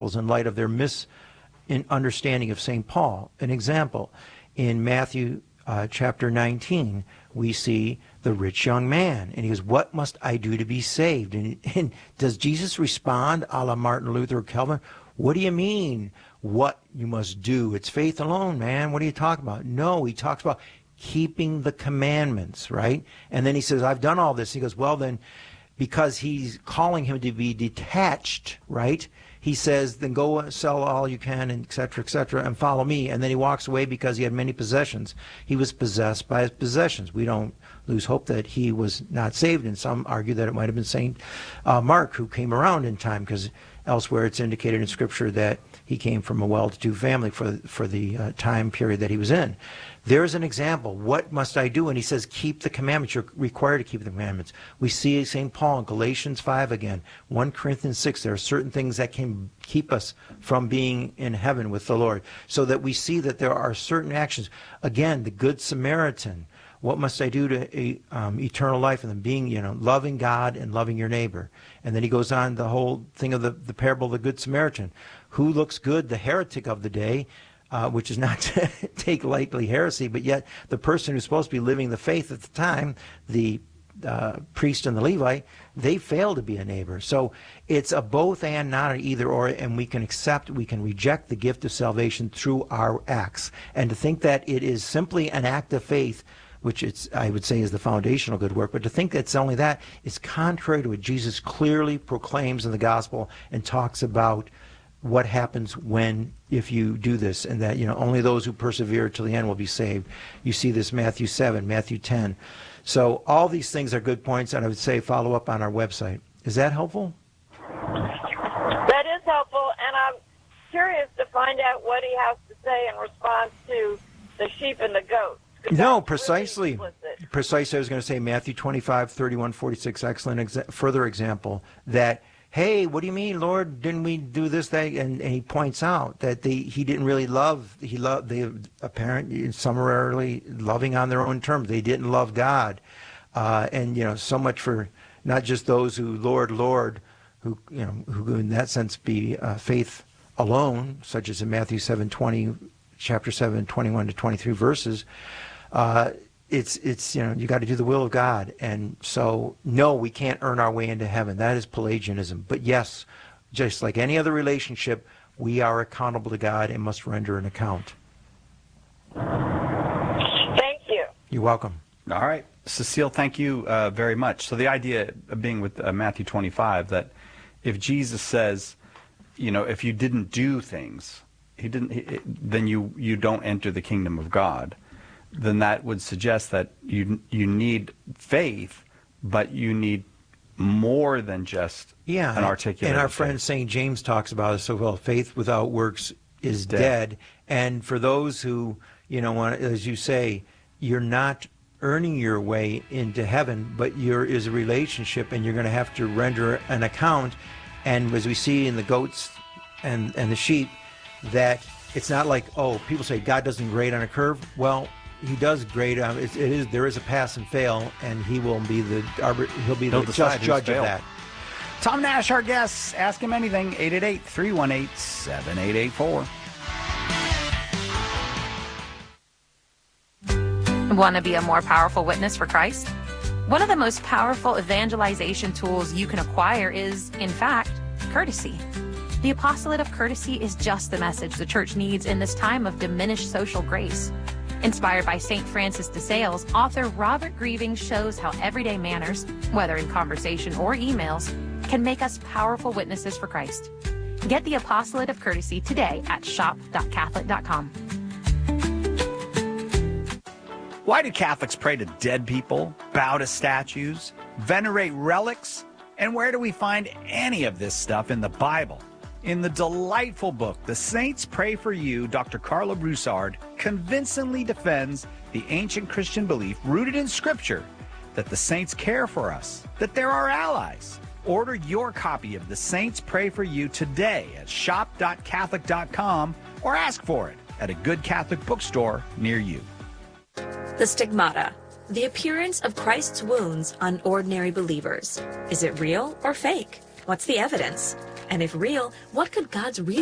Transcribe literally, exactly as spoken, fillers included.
in light of their misunderstanding of Saint Paul. An example, in Matthew uh, chapter nineteen, we see the rich young man, and he goes, what must I do to be saved? And, and does Jesus respond a la Martin Luther or Calvin? What do you mean, what you must do? It's faith alone, man. What are you talking about? No, he talks about keeping the commandments, right? And then he says, I've done all this. He goes, well, then, because he's calling him to be detached, right? He says, then go sell all you can, and et cetera, et cetera, and follow me. And then he walks away because he had many possessions. He was possessed by his possessions. We don't lose hope that he was not saved, and some argue that it might have been Saint uh, Mark who came around in time, because elsewhere it's indicated in Scripture that he came from a well-to-do family for, for the uh, time period that he was in. There's an example. What must I do? And he says, keep the commandments. You're required to keep the commandments. We see Saint Paul in Galatians five again, First Corinthians six. There are certain things that can keep us from being in heaven with the Lord, so that we see that there are certain actions. Again, the Good Samaritan. What must I do to um, eternal life? And then being, you know, loving God and loving your neighbor. And then he goes on the whole thing of the, the parable of the Good Samaritan. Who looks good? The heretic of the day, uh, which is not to take lightly heresy, but yet the person who's supposed to be living the faith at the time, the uh, priest and the Levite, they fail to be a neighbor. So it's a both and, not an either or, and we can accept, we can reject the gift of salvation through our acts. And to think that it is simply an act of faith, which it's, I would say, is the foundational good work, but to think that it's only that is contrary to what Jesus clearly proclaims in the gospel and talks about what happens when, if you do this, and that, you know, only those who persevere till the end will be saved. You see this Matthew seven, Matthew ten. So all these things are good points, and I would say follow up on our website. Is that helpful? That is helpful, and I'm curious to find out what he has to say in response to the sheep and the goats. No, precisely. Really precisely, I was going to say Matthew twenty-five, thirty-one, forty-six, excellent exa- further example that, hey, what do you mean, Lord, didn't we do this, that? And, and he points out that they, he didn't really love, he loved, they apparently, summarily loving on their own terms. They didn't love God. Uh, and, you know, so much for not just those who, Lord, Lord, who, you know, who in that sense be uh, faith alone, such as in Matthew seven, twenty, chapter seven, twenty-one to twenty-three verses. Uh, it's, it's, you know, you got to do the will of God. And so, no, we can't earn our way into heaven. That is Pelagianism. But yes, just like any other relationship, we are accountable to God and must render an account. Thank you. You're welcome. All right. Cecile, thank you uh, very much. So the idea of being with uh, Matthew twenty-five, that if Jesus says, you know, if you didn't do things, he didn't, he, then you, you don't enter the kingdom of God, then that would suggest that you you need faith, but you need more than just yeah, an articulated and our faith. friend Saint James talks about it so well. Faith without works is dead. dead. And for those who, you know, want, as you say, you're not earning your way into heaven, but there is a relationship, and you're going to have to render an account. And as we see in the goats and and the sheep, that it's not like, oh, people say God doesn't grade on a curve. Well, he does grade on it. It is there is a pass and fail, and he will be the he'll be He'll the just judge of that. Tom Nash, our guest. Ask him anything. eight eight eight, three one eight, seven eight eight four. Want to be a more powerful witness for Christ? One of the most powerful evangelization tools you can acquire is, in fact, courtesy. The apostolate of courtesy is just the message the church needs in this time of diminished social grace. Inspired by Saint Francis de Sales, author Robert Grieving shows how everyday manners, whether in conversation or emails, can make us powerful witnesses for Christ. Get the apostolate of courtesy today at shop dot catholic dot com. Why do Catholics pray to dead people, bow to statues, venerate relics? And where do we find any of this stuff in the Bible? In the delightful book, The Saints Pray for You, Doctor Carla Broussard convincingly defends the ancient Christian belief rooted in Scripture that the saints care for us, that they're our allies. Order your copy of The Saints Pray for You today at shop dot catholic dot com or ask for it at a good Catholic bookstore near you. The stigmata, the appearance of Christ's wounds on ordinary believers. Is it real or fake? What's the evidence? And if real, what could God's reason